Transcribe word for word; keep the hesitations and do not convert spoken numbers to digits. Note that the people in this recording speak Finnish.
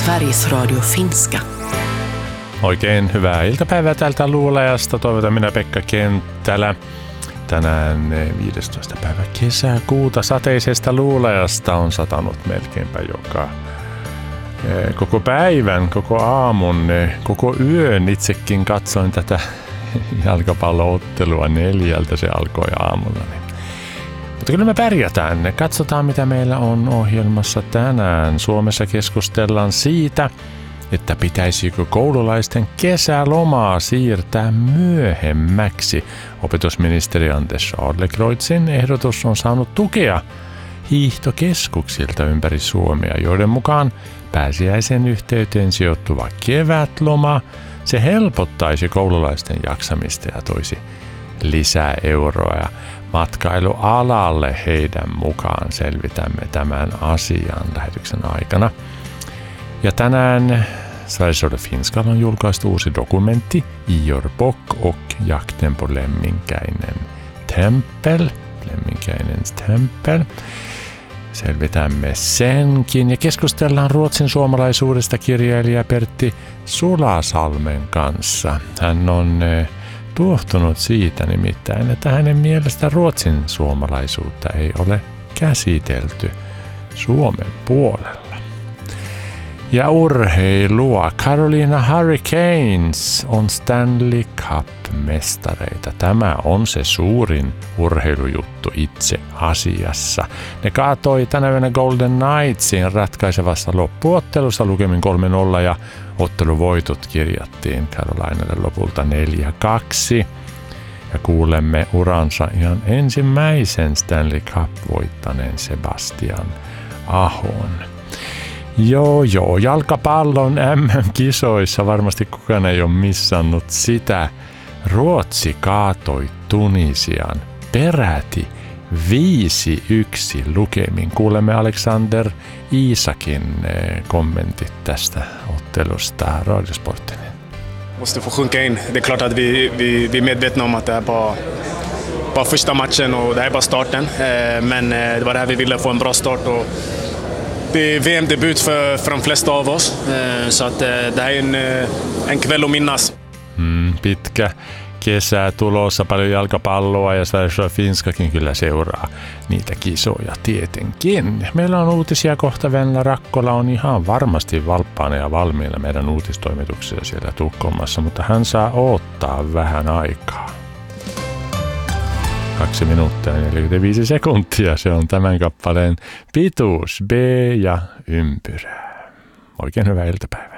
Sveriges Radio Finska. Oikein hyvää iltapäivää täältä Luulajasta. Toivotan minä Pekka Kenttälä. Tänään viidestoista päivä kesäkuuta sateisesta Luulajasta on satanut melkeinpä joka koko päivän, koko aamun, koko yön. Itsekin katsoin tätä jalkapalloottelua neljältä, se alkoi aamulla. Mutta kyllä me pärjätään. Katsotaan, mitä meillä on ohjelmassa tänään. Suomessa keskustellaan siitä, että pitäisikö koululaisten kesälomaa siirtää myöhemmäksi. Opetusministeri Anders Adlercreutzin ehdotus on saanut tukea hiihtokeskuksilta ympäri Suomea, joiden mukaan pääsiäisen yhteyteen sijoittuva kevätloma, se helpottaisi koululaisten jaksamista ja toisi lisää euroa matkailualalle heidän mukaan. Selvitämme tämän asian lähetyksen aikana. Ja tänään Sveriges Radio Finskalla on julkaistu uusi dokumentti Ior Bock och jakten på Lemminkäinen tempel. Lemminkäinen tempel. Selvitämme senkin ja keskustellaan ruotsin suomalaisuudesta kirjailija Pertti Sulasalmen kanssa. Hän on tuohtunut siitä nimittäin, että hänen mielestä ruotsin suomalaisuutta ei ole käsitelty Suomen puolella. Ja urheilua. Carolina Hurricanes on Stanley Cup-mestareita. Tämä on se suurin urheilujuttu itse asiassa. Ne kaatoi tänä yönä Golden Knightsin ratkaisevassa loppuottelussa lukemin kolme nolla ja otteluvoitot kirjattiin Carolinalle lopulta neljä kaksi. Ja kuulemme uransa ihan ensimmäisen Stanley Cup-voittaneen Sebastian Ahon. Joo, joo. Jalkapallon M M-kisoissa varmasti kukaan ei ole missannut sitä. Ruotsi kaatoi Tunisian peräti viisi yksi lukemin. Kuulemme Alexander Isakin kommentit tästä ottelusta Radiosporten. Måste få sjunka in. Det är klart att vi, vi, vi är medvetna om att det är bara, bara första matchen och det här är bara starten. Men det var det här vi ville, få en bra start. Och det är V M-debut för, för de flesta av oss, så att det här är en, en kväll att minnas. Mm, pitkä kesä tulossa, paljon jalkapalloa ja Sveriges Radio Finskakin kyllä seuraa niitä kisoja tietenkin. Meillä on uutisia kohta. Venla Rakkola on ihan varmasti valppaana ja valmiina meidän uutistoimituksia siellä Tukholmassa, mutta hän saa odottaa vähän aikaa. Kaksi minuuttia ja neljäkymmentäviisi sekuntia, se on tämän kappaleen pituus, B ja ympyrä. Oikein hyvää iltapäivää.